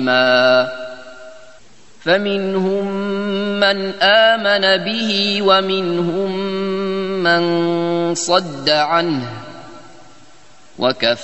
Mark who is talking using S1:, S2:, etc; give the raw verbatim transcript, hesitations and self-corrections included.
S1: فمنهم من آمن به ومنهم من صد عنه وكفى